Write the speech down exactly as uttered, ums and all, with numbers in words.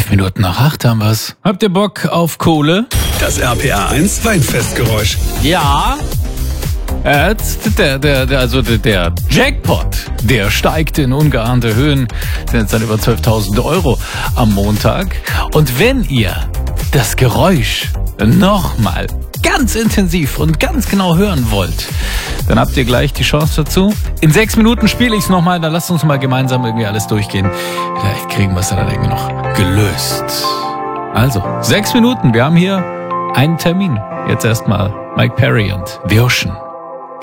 Fünf Minuten nach acht haben wir's. Habt ihr Bock auf Kohle? Das R P R eins Weinfestgeräusch. Ja. Jetzt, der, der, der, also der, der Jackpot, der steigt in ungeahnte Höhen. Das sind jetzt dann über zwölftausend Euro am Montag. Und wenn ihr das Geräusch nochmal ganz intensiv und ganz genau hören wollt, dann habt ihr gleich die Chance dazu. In sechs Minuten spiele ich es nochmal, dann lasst uns mal gemeinsam irgendwie alles durchgehen. Vielleicht kriegen wir es dann irgendwie noch gelöst. Also, sechs Minuten, wir haben hier einen Termin. Jetzt erstmal Mike Perry und The Ocean.